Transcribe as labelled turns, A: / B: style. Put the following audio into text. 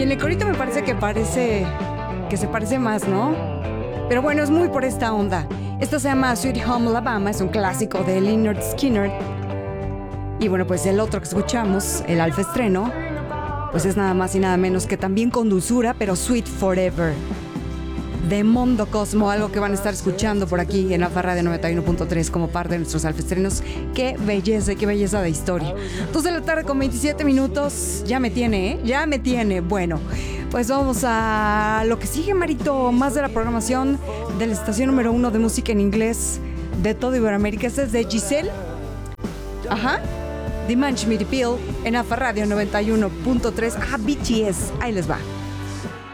A: En el corito me parece que se parece más, ¿no? Pero bueno, es muy por esta onda. Esto se llama Sweet Home Alabama, es un clásico de Lynyrd Skynyrd. Y bueno, pues el otro que escuchamos, el alfa estreno, pues es nada más y nada menos que también con dulzura, pero Sweet Forever, de Mondo Cosmo, algo que van a estar escuchando por aquí en Alfa Radio 91.3 como parte de nuestros alfestrenos. Qué belleza de historia. 2 de la tarde con 27 minutos. Ya me tiene, ¿eh? Ya me tiene. Bueno, pues vamos a lo que sigue, Marito. Más de la programación de la estación número 1 de música en inglés de todo Iberoamérica. Este es de Giselle. Ajá. Dimanche Miripil en Alfa Radio 91.3. BTS. Ahí les va.